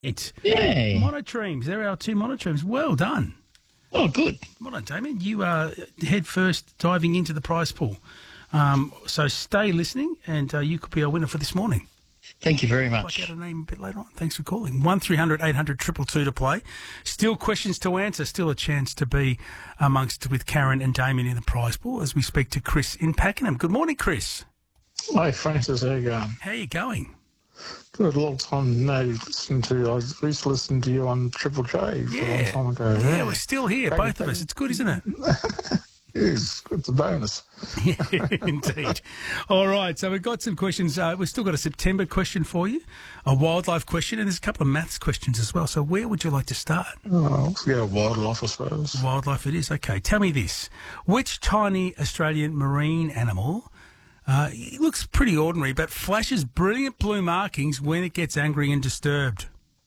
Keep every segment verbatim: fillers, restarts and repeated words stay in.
It. Yay. Monotremes. There are our two monotremes. Well done. Oh, good. Well done, Damien. You are head first diving into the prize pool. Um, so stay listening, and uh, you could be our winner for this morning. Thank you very I'll much. get a name a bit later on. Thanks for calling. one three hundred eight hundred two two two to play. Still questions to answer. Still a chance to be amongst with Karen and Damien in the prize pool as we speak to Chris in Pakenham. Good morning, Chris. Hi, Francis. How you going? How are you going? Good. A long time no listen to. I used to listen to you on Triple J Yeah. a long time ago. Yeah, we're still here, both of us. It's good, isn't it? It's, it's a bonus. Yeah, indeed. All right, so we've got some questions. Uh, we've still got a September question for you, a wildlife question, and there's a couple of maths questions as well. So where would you like to start? Oh, yeah, wildlife, I suppose. Wildlife it is. Okay, tell me this. Which tiny Australian marine animal, uh, it looks pretty ordinary, but flashes brilliant blue markings when it gets angry and disturbed?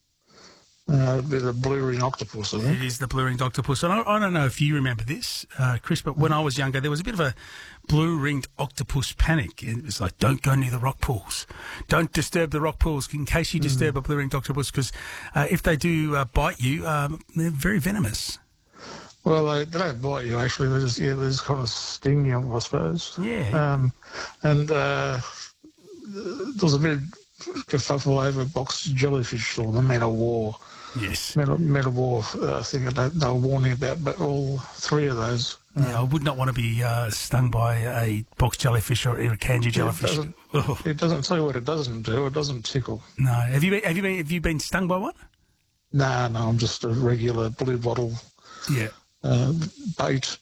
Uh, there's a blue ring octopus, I think. It is the blue-ringed octopus. And I, I don't know if you remember this, uh, Chris, but when I was younger, there was a bit of a blue-ringed octopus panic. It was like, don't go near the rock pools. Don't disturb the rock pools in case you disturb mm. a blue-ringed octopus, because uh, if they do uh, bite you, um, they're very venomous. Well, they, they don't bite you, actually. They just, yeah, they just kind of sting you, I suppose. Yeah. Um, and uh, there was a bit of kerfuffle over box jellyfish or the Man of War. Yes. Metal, metal War uh, thing that they, they were warning about, but all three of those. Yeah, I would not want to be uh, stung by a box jellyfish or a kanji jellyfish. It doesn't, oh. it doesn't tell you what it doesn't do. It doesn't tickle. No. Have you been, have you been, have you been stung by one? Nah, no, I'm just a regular blue bottle. Yeah. Uh, bait.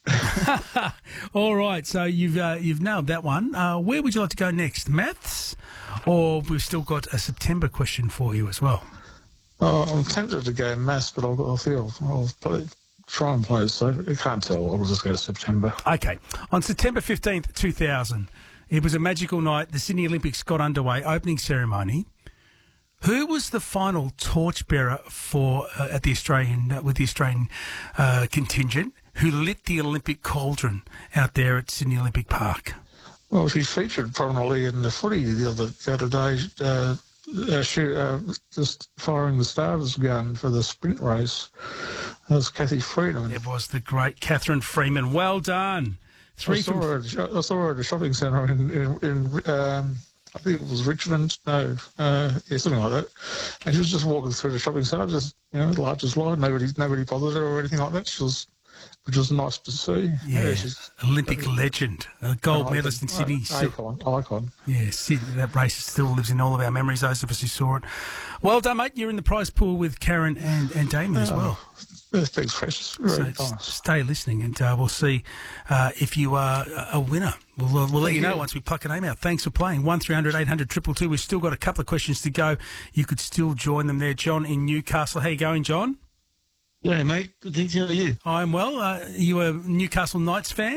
All right, so you've uh, you've nailed that one. Uh, where would you like to go next? Maths, or we've still got a September question for you as well. Oh, I'm tempted to go maths, but I'll, I'll feel I'll play, try and play it. So I can't tell. I'll just go to September. Okay, on September fifteenth, two thousand, it was a magical night. The Sydney Olympics got underway. Opening ceremony. Who was the final torchbearer for uh, at the Australian uh, with the Australian uh, contingent who lit the Olympic cauldron out there at Sydney Olympic Park? Well, she featured prominently in the footy the other, the other day, uh, uh, she, uh, just firing the starter's gun for the sprint race. That was Cathy Freeman. It was the great Catherine Freeman. Well done. Three I saw, from... her at, I saw her at a shopping centre in, in, in um, I think it was Richmond, no, uh, yeah, something like that. And she was just walking through the shopping centre, just, you know, large as life. Nobody, nobody bothered her or anything like that. She was, which was nice to see. Yeah, yeah she's Olympic uh, legend, a gold icon, medalist in Sydney. Icon, icon. Yeah, Sydney, that race still lives in all of our memories, those of us who saw it. Well done, mate. You're in the prize pool with Karen and, and Damien oh, as well. Thanks, Precious. Very so nice. Stay listening, and uh, we'll see uh, if you are a winner. We'll, we'll, we'll let you know once we pluck a name out. Thanks for playing. one three hundred eight hundred two two two. We've still got a couple of questions to go. You could still join them there. John in Newcastle. How you going, John? Yeah, mate. Good thanks. How are you? I'm well. Uh, are you a Newcastle Knights fan?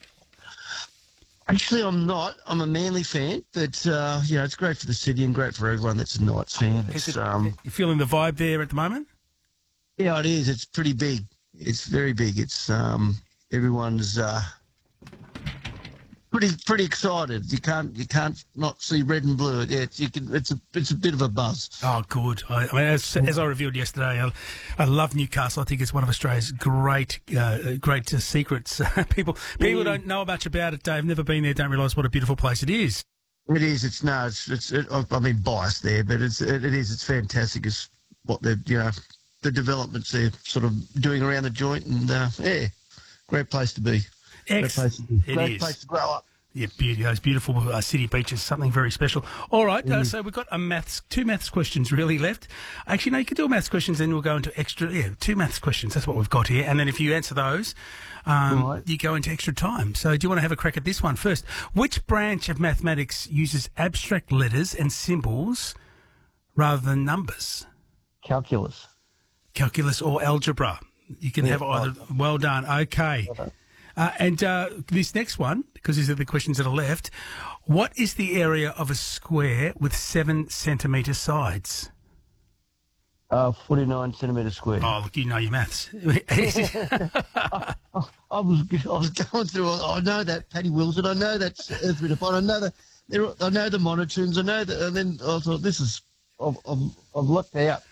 Actually, I'm not. I'm a Manly fan, but uh, you know, it's great for the city and great for everyone that's a Knights fan. It's, it, um, you feeling the vibe there at the moment? Yeah, it is. It's pretty big. It's very big. It's um, everyone's uh, pretty pretty excited. You can't you can't not see red and blue. Yeah, it's, you can, it's a it's a bit of a buzz. Oh, good. I, I mean, as, as I revealed yesterday, I, I love Newcastle. I think it's one of Australia's great uh, great uh, secrets. people people mm. don't know much about it. They've never been there. Don't realise what a beautiful place it is. It is. It's no. It's it's. It, I mean, biased there, but it's it, it is. It's fantastic. It's what they're you know. The developments they're sort of doing around the joint, and uh, yeah, great place to be. Great place to be. It great is. place to grow up. Yeah, beauty. Those beautiful uh, city beaches, something very special. All right, mm. uh, so we've got a maths, two maths questions really left. Actually, no, you can do a maths questions, then we'll go into extra. Yeah, two maths questions. That's what we've got here, and then if you answer those, um, right. you go into extra time. So, do you want to have a crack at this one first? Which branch of mathematics uses abstract letters and symbols rather than numbers? Calculus. Calculus or algebra. You can yeah, have either. Right. Well done. Okay. okay. Uh, and uh, this next one, because these are the questions that are left, what is the area of a square with seven centimetre sides? Uh, forty-nine centimetres square. Oh, look, you know your maths. I, I, I was I was going through. I know that Paddy Wilson. I know that's Earth Ritter Pond. I know that. I know the monotones. I know that. And then I thought, this is. I've, I've, I've lucked out.